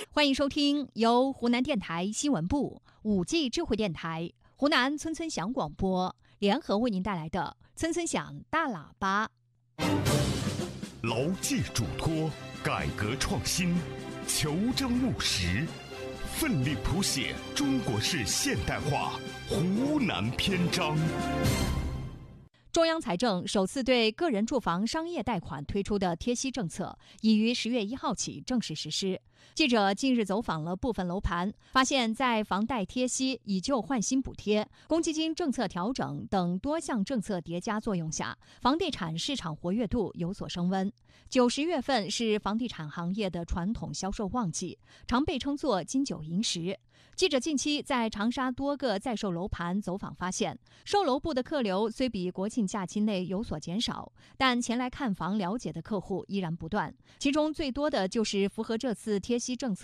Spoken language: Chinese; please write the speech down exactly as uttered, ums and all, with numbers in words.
欢迎收听由湖南电台新闻部、五 G 智慧电台、湖南村村响广播联合为您带来的村村响大喇叭。 牢记嘱托，改革创新，求真务实，奋力谱写中国式现代化湖南篇章。 中央财政首次对个人住房商业贷款推出的贴息政策，已于十月一号起正式实施。记者近日走访了部分楼盘，发现在房贷贴息、以旧换新补贴、公积金政策调整等多项政策叠加作用下，房地产市场活跃度有所升温。九十月份是房地产行业的传统销售旺季，常被称作金九银十。记者近期在长沙多个在售楼盘走访发现，售楼部的客流虽比国庆假期内有所减少，但前来看房了解的客户依然不断，其中最多的就是符合这次贴息政策